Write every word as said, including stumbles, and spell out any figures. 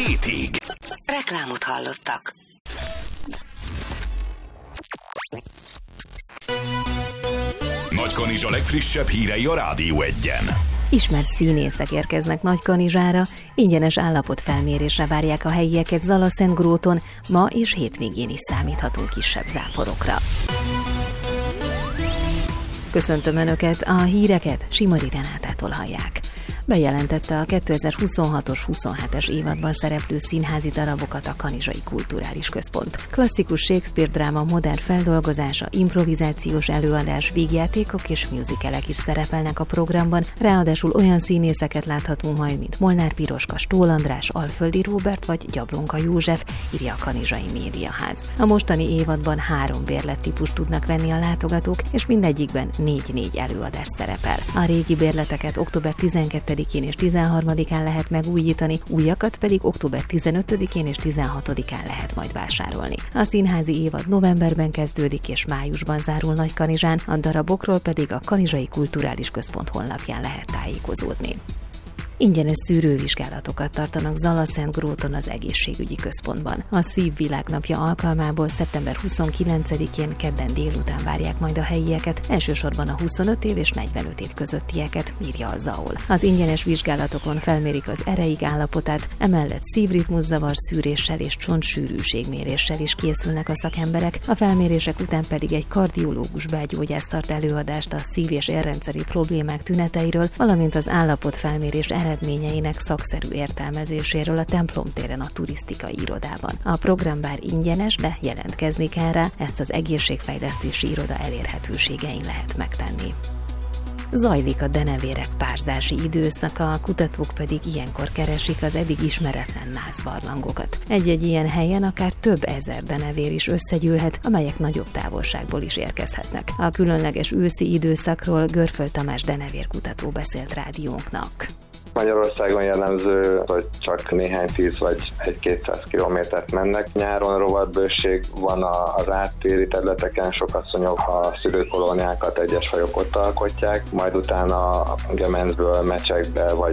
hétig. Reklámot hallottak. Nagykanizsa legfrissebb hírei a Rádió Egyen. Ismert színészek érkeznek Nagykanizsára, ingyenes állapotfelmérésre várják a helyieket Zala-Szentgróton, ma és hétvégén is számíthatunk kisebb záporokra. Köszöntöm Önöket, a híreket Simari Renátától hallják. Bejelentette a kétezer-huszonhatos huszonhetes évadban szereplő színházi darabokat a Kanizsai Kulturális Központ. Klasszikus Shakespeare dráma modern feldolgozása, improvizációs előadás, vígjátékok és musicalek is szerepelnek a programban, ráadásul olyan színészeket láthatunk majd, mint Molnár Piroska, Stól András, Alföldi Róbert vagy Gyablonka József, írja a Kanizsai Médiaház. A mostani évadban három bérlettípust tudnak venni a látogatók, és mindegyikben négy-négy előadás szerepel. A régi bérleteket október tizenkettedikén és tizenharmadikán lehet megújítani, újakat pedig október tizenötödikén és tizenhatodikán lehet majd vásárolni. A színházi évad novemberben kezdődik és májusban zárul Nagykanizsán, a darabokról pedig a Kanizsai Kulturális Központ honlapján lehet tájékozódni. Ingyenes szűrővizsgálatokat tartanak Zala-Szentgróton az egészségügyi központban. A Szív Világnapja alkalmából szeptember huszonkilencedikén kedden délután várják majd a helyieket, elsősorban a huszonöt év és negyvenöt év közöttieket, írja a Zaol. Az ingyenes vizsgálatokon felmérik az ereig állapotát, emellett szívritmuszavar szűréssel és csontsűrűségméréssel is készülnek a szakemberek, a felmérések után pedig egy kardiológus belgyógyász tart előadást a szív- és érrendszeri problémák tüneteiről, valamint az állapotfelmérés eredményeinek szakszerű értelmezéséről a Templom téren a turisztikai irodában. A program bár ingyenes, de jelentkezni kell rá, ezt az egészségfejlesztési iroda elérhetőségein lehet megtenni. Zajlik a denevérek párzási időszaka, a kutatók pedig ilyenkor keresik az eddig ismeretlen nászbarlangokat. Egy-egy ilyen helyen akár több ezer denevér is összegyűlhet, amelyek nagyobb távolságból is érkezhetnek. A különleges őszi időszakról Görföld Tamás denevérkutató beszélt rádiónknak. Magyarországon jellemző, hogy csak néhány tíz vagy egy-kétszáz kilométert mennek. Nyáron rovatbőség van az áttéri területeken, sok asszonyok a szülőkolóniákat egyes fajok ott alkotják, majd utána a gemencből, mecsekbe vagy